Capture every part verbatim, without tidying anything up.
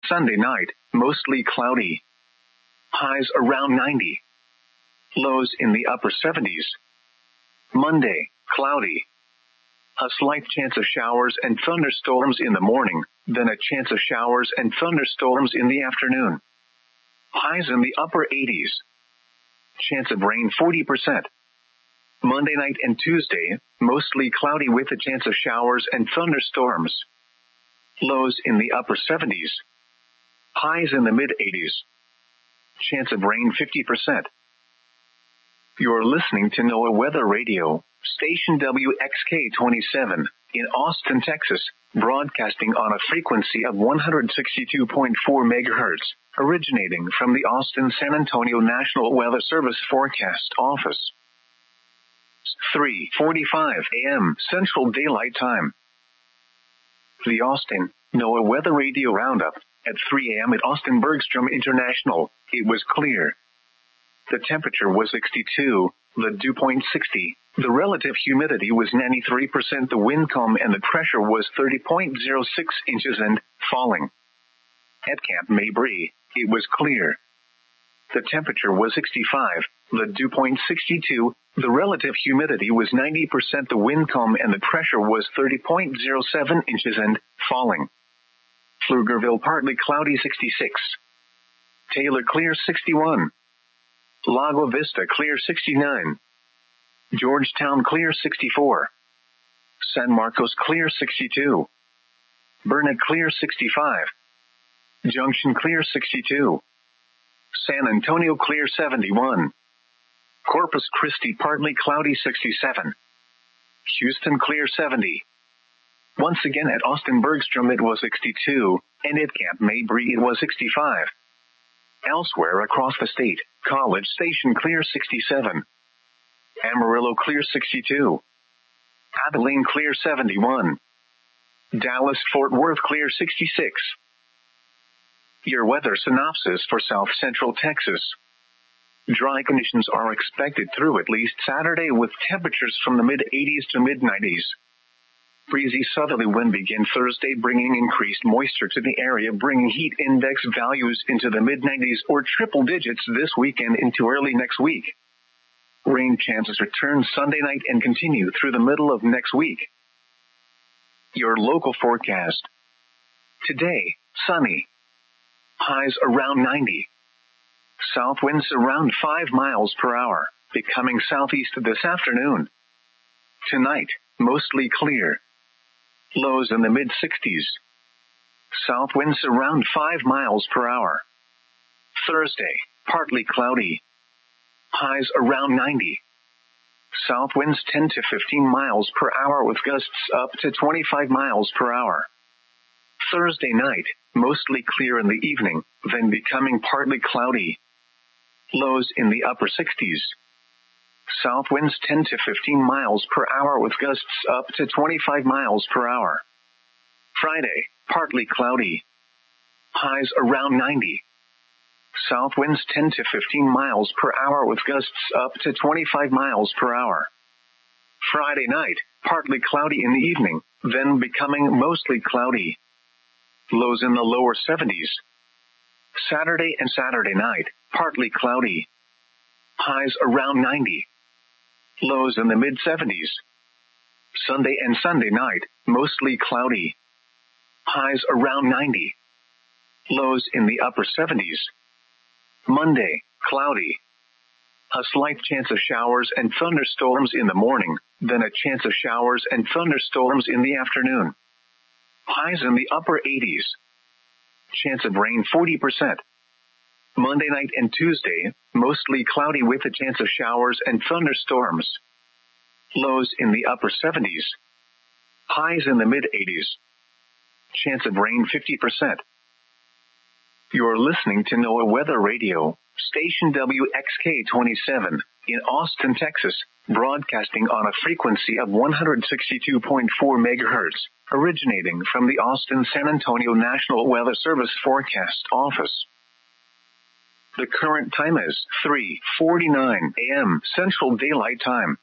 Sunday night, mostly cloudy. Highs around ninety. Lows in the upper seventies. Monday, cloudy. A slight chance of showers and thunderstorms in the morning, then a chance of showers and thunderstorms in the afternoon. Highs in the upper eighties. Chance of rain forty percent. Monday night and Tuesday, mostly cloudy with a chance of showers and thunderstorms. Lows in the upper seventies. Highs in the mid-eighties. Chance of rain fifty percent. You're listening to NOAA Weather Radio, station W X K twenty-seven, in Austin, Texas, broadcasting on a frequency of one hundred sixty-two point four megahertz, originating from the Austin-San Antonio National Weather Service Forecast Office. three forty-five a.m. Central Daylight Time. The Austin NOAA Weather Radio Roundup. At three a.m. at Austin Bergstrom International, it was clear. The temperature was sixty-two, the dew point sixty, the relative humidity was ninety-three percent, the wind calm, and the pressure was thirty point zero six inches and falling. At Camp Mabry, it was clear. The temperature was sixty-five, the dew point sixty-two, the relative humidity was ninety percent, the wind calm, and the pressure was thirty point zero seven inches and falling. Pflugerville partly cloudy sixty-six. Taylor clear sixty-one. Lago Vista clear sixty-nine. Georgetown clear sixty-four. San Marcos clear sixty-two. Burnet clear sixty-five. Junction clear sixty-two. San Antonio clear seventy-one. Corpus Christi partly cloudy sixty-seven. Houston clear seventy. Once again at Austin Bergstrom it was sixty-two, and at Camp Mabry it was sixty-five. Elsewhere across the state, College Station clear sixty-seven. Amarillo clear sixty-two. Abilene clear seventy-one. Dallas-Fort Worth clear sixty-six. Your weather synopsis for South Central Texas. Dry conditions are expected through at least Saturday with temperatures from the mid-eighties to mid-nineties. Breezy southerly wind begin Thursday, bringing increased moisture to the area, bringing heat index values into the mid-nineties or triple digits this weekend into early next week. Rain chances return Sunday night and continue through the middle of next week. Your local forecast. Today, sunny. Highs around ninety. South winds around five miles per hour, becoming southeast this afternoon. Tonight, mostly clear. Lows in the mid-sixties. South winds around five miles per hour. Thursday, partly cloudy. Highs around ninety. South winds ten to fifteen miles per hour with gusts up to twenty-five miles per hour. Thursday night, mostly clear in the evening, then becoming partly cloudy. Lows in the upper sixties. South winds ten to fifteen miles per hour with gusts up to twenty-five miles per hour. Friday, partly cloudy. Highs around ninety. South winds ten to fifteen miles per hour with gusts up to twenty-five miles per hour. Friday night, partly cloudy in the evening, then becoming mostly cloudy. Lows in the lower seventies. Saturday and Saturday night, partly cloudy. Highs around ninety. Lows in the mid-seventies. Sunday and Sunday night, mostly cloudy. Highs around ninety. Lows in the upper seventies. Monday, cloudy. A slight chance of showers and thunderstorms in the morning, then a chance of showers and thunderstorms in the afternoon. Highs in the upper eighties. Chance of rain forty percent. Monday night and Tuesday, mostly cloudy with a chance of showers and thunderstorms. Lows in the upper seventies. Highs in the mid-eighties. Chance of rain fifty percent. You're listening to NOAA Weather Radio, station W X K twenty-seven, in Austin, Texas, broadcasting on a frequency of one hundred sixty-two point four megahertz, originating from the Austin-San Antonio National Weather Service Forecast Office. The current time is three forty-nine a.m. Central Daylight Time.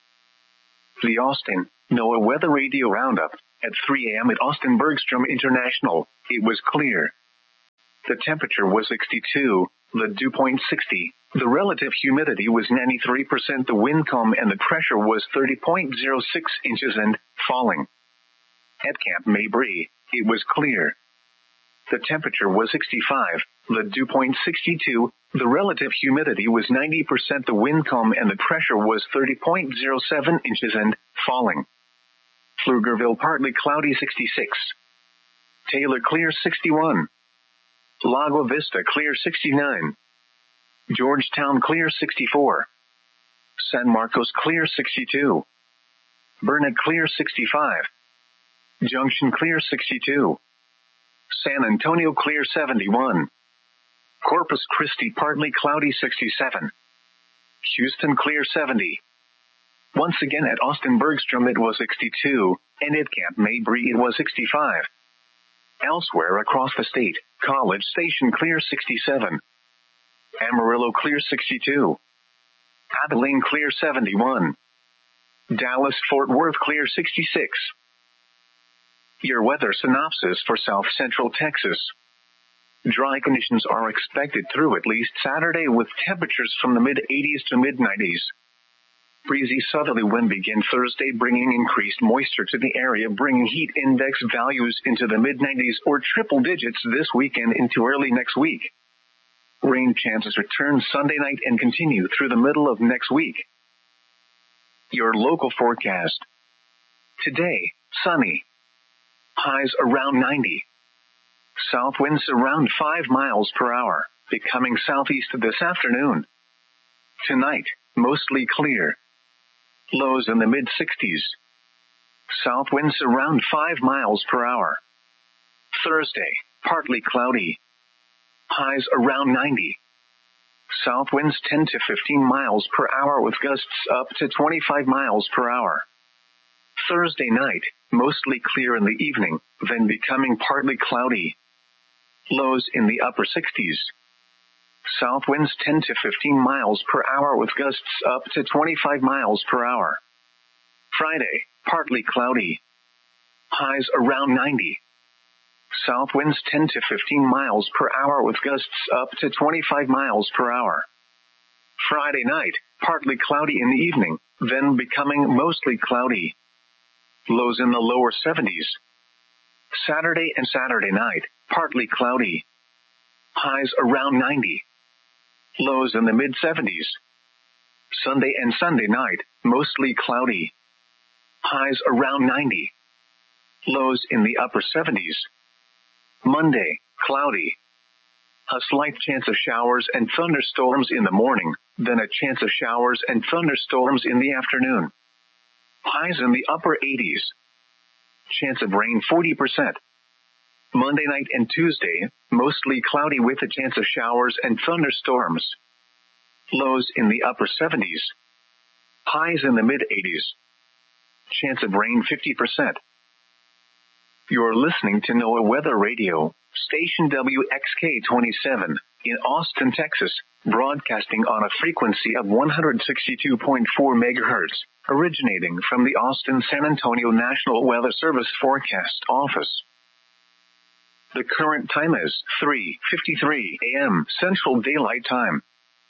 The Austin NOAA Weather Radio Roundup. At three a.m. at Austin Bergstrom International, it was clear. The temperature was sixty-two, the dew point sixty. The relative humidity was ninety-three percent. The wind calm and the pressure was thirty point zero six inches and falling. At Camp Mabry, it was clear. The temperature was sixty-five, the dew point sixty-two. The relative humidity was ninety percent. The wind calm and the pressure was thirty point zero seven inches and falling. Pflugerville partly cloudy sixty-six. Taylor clear sixty-one. Lago Vista clear sixty-nine. Georgetown clear sixty-four. San Marcos clear sixty-two. Burnet clear sixty-five. Junction clear sixty-two. San Antonio clear seventy-one. Corpus Christi partly cloudy sixty-seven. Houston clear seventy. Once again at Austin Bergstrom it was sixty-two, and at Camp Mabry it was sixty-five. Elsewhere across the state, College Station clear sixty-seven. Amarillo clear sixty-two. Abilene clear seventy-one. Dallas Fort Worth clear sixty-six. Your weather synopsis for South Central Texas. Dry conditions are expected through at least Saturday with temperatures from the mid-eighties to mid-nineties. Breezy southerly wind begin Thursday, bringing increased moisture to the area, bringing heat index values into the mid-nineties or triple digits this weekend into early next week. Rain chances return Sunday night and continue through the middle of next week. Your local forecast. Today, sunny. Highs around ninety. South winds around five miles per hour, becoming southeast this afternoon. Tonight, mostly clear. Lows in the mid-sixties. South winds around five miles per hour. Thursday, partly cloudy. Highs around ninety. South winds ten to fifteen miles per hour with gusts up to twenty-five miles per hour. Thursday night, mostly clear in the evening, then becoming partly cloudy. Lows in the upper sixties. South winds ten to fifteen miles per hour with gusts up to twenty-five miles per hour. Friday, partly cloudy. Highs around ninety. South winds ten to fifteen miles per hour with gusts up to twenty-five miles per hour. Friday night, partly cloudy in the evening, then becoming mostly cloudy. Lows in the lower seventies. Saturday and Saturday night, partly cloudy. Highs around ninety. Lows in the mid-seventies. Sunday and Sunday night, mostly cloudy. Highs around ninety. Lows in the upper seventies. Monday, cloudy. A slight chance of showers and thunderstorms in the morning, then a chance of showers and thunderstorms in the afternoon. Highs in the upper eighties. Chance of rain forty percent. Monday night and Tuesday, mostly cloudy with a chance of showers and thunderstorms. Lows in the upper seventies. Highs in the mid-eighties. Chance of rain fifty percent. You're listening to NOAA Weather Radio, station W X K twenty-seven, in Austin, Texas, broadcasting on a frequency of one hundred sixty-two point four megahertz, originating from the Austin San Antonio National Weather Service Forecast Office. The current time is three fifty-three a.m. Central Daylight Time.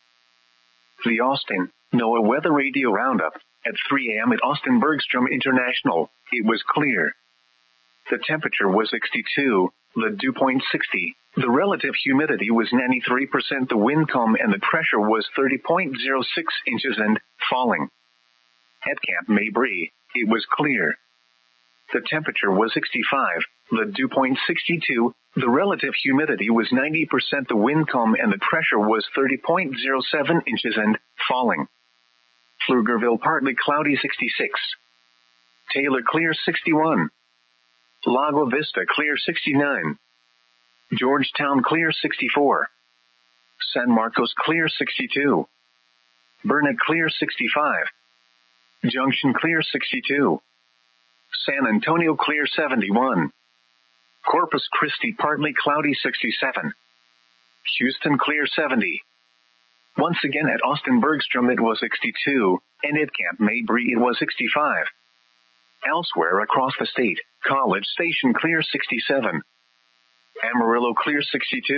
The Austin NOAA Weather Radio Roundup. At three a.m. at Austin Bergstrom International, it was clear. The temperature was sixty-two, the dew point sixty. The relative humidity was ninety-three percent. The wind calm and the pressure was thirty point zero six inches and falling. At Camp Mabry, it was clear. The temperature was sixty-five, the dew point sixty-two. The relative humidity was ninety percent. The wind calm and the pressure was thirty point zero seven inches and falling. Pflugerville partly cloudy sixty-six. Taylor clear sixty-one. Lago Vista clear sixty-nine. Georgetown clear sixty-four. San Marcos clear sixty-two. Burnet clear sixty-five. Junction clear sixty-two. San Antonio clear seventy-one. Corpus Christi partly cloudy sixty-seven. Houston clear seventy. Once again at Austin Bergstrom it was sixty-two, and at Camp Mabry it was sixty-five. Elsewhere across the state, College Station clear sixty-seven. Amarillo clear sixty-two.